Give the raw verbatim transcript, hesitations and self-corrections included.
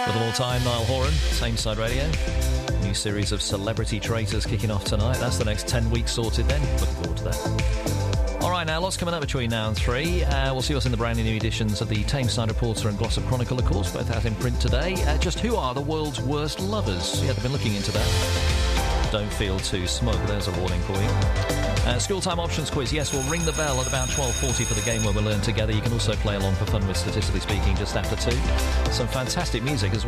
For them all time, Niall Horan, Tameside Radio. New series of Celebrity Traitors kicking off tonight. That's the next ten weeks sorted then. Looking forward to that. All right, now, lots coming up between now and three. Uh, we'll see what's in the brand new editions of the Tameside Reporter and Glossop Chronicle, of course, both out in print today. Uh, just who are the world's worst lovers? Yeah, they've been looking into that. Don't feel too smug. There's a warning for you. Uh, school time options quiz. Yes, we'll ring the bell at about twelve forty for the game where we'll learn together. You can also play along for fun with Statistically Speaking just after two. Some fantastic music as well.